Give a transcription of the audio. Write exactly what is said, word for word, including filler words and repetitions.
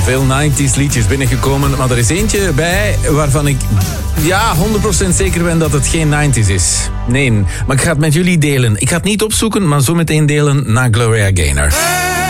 veel nineties liedjes binnengekomen, maar er is eentje bij waarvan ik ja, honderd procent zeker ben dat het geen nineties is. Nee, maar ik ga het met jullie delen. Ik ga het niet opzoeken, maar zo meteen delen na Gloria Gaynor.